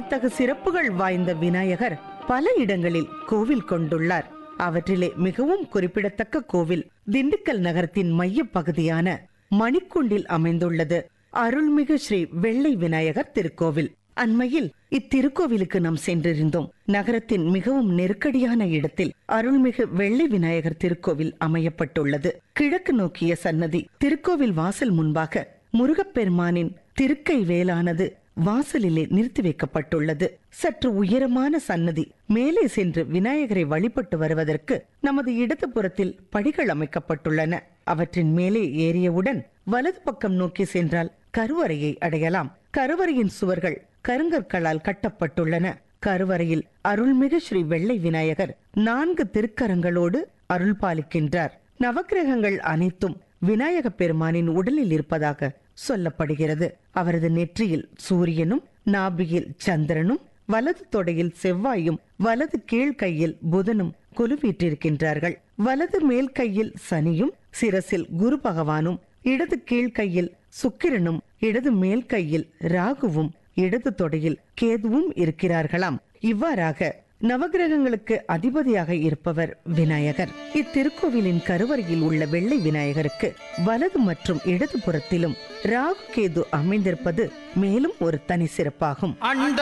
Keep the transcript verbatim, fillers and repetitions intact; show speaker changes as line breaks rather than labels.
இத்தகு சிறப்புகள் வாய்ந்த விநாயகர் பல இடங்களில் கோவில் கொண்டுள்ளார். அவற்றிலே மிகவும் குறிப்பிடத்தக்க கோவில் திண்டுக்கல் நகரத்தின் மைய பகுதியான மணிக்குண்டில் அமைந்துள்ளது அருள்மிகு ஸ்ரீ வெள்ளை விநாயகர் திருக்கோவில். அண்மையில் இத்திருக்கோவிலுக்கு நாம் சென்றிருந்தோம். நகரத்தின் மிகவும் நெருக்கடியான இடத்தில் அருள்மிகு வெள்ளை விநாயகர் திருக்கோவில் அமையப்பட்டுள்ளது. கிழக்கு நோக்கிய சன்னதி. திருக்கோவில் வாசல் முன்பாக முருகப்பெருமானின் திருக்கை வேலானது வாசலிலே நிறுத்தி வைக்கப்பட்டுள்ளது. சற்று உயரமான சன்னதி. மேலே சென்று விநாயகரை வழிபட்டு வருவதற்கு நமது இடது புறத்தில் படிகள் அமைக்கப்பட்டுள்ளன. அவற்றின் மேலே ஏறியவுடன் வலது பக்கம் நோக்கி சென்றால் கருவறையை அடையலாம். கருவறையின் சுவர்கள் கருங்கற்களால் கட்டப்பட்டுள்ளன. கருவறையில் அருள்மிகு ஸ்ரீ வெள்ளை விநாயகர் நான்கு திருக்கரங்களோடு அருள் பாலிக்கின்றார். நவக்கிரகங்கள் அனைத்தும் விநாயக பெருமானின் உடலில் இருப்பதாக சொல்லப்படுகிறது. அவரது நெற்றியில் சூரியனும், நாபியில் சந்திரனும், வலது தொடையில் செவ்வாயும், வலது கீழ் கையில் புதனும் குலுவீற்றிருக்கின்றார்கள். வலது மேல் கையில் சனியும், சிரசில் குரு பகவானும், இடது கீழ் கையில் சுக்கிரனும், இடது மேல் கையில் ராகுவும், இடது தொடையில் கேதுவும் இருக்கிறார்களாம். இவ்வாறாக நவகிரகங்களுக்கு அதிபதியாக இருப்பவர் விநாயகர். இத்திருக்கோவிலின் கருவறையில் உள்ள வெள்ளை விநாயகருக்கு வலது மற்றும் இடது புறத்திலும் ராகு கேது அமைந்திருப்பது மேலும் ஒரு தனி சிறப்பாகும்.